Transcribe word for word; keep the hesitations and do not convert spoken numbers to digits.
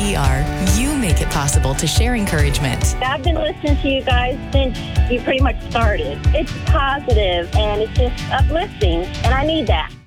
we are, you make it possible to share encouragement. I've been listening to you guys since you pretty much started. It's positive and it's just uplifting, and I need that.